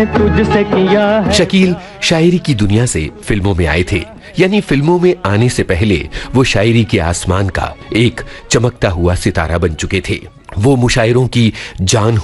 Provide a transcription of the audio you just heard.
तुझसे किया है। शकील शायरी की दुनिया से फिल्मों में आए थे, यानी फिल्मों में आने से पहले वो शायरी के आसमान का एक चमकता हुआ सितारा बन चुके थे। वो मुशायरों की जान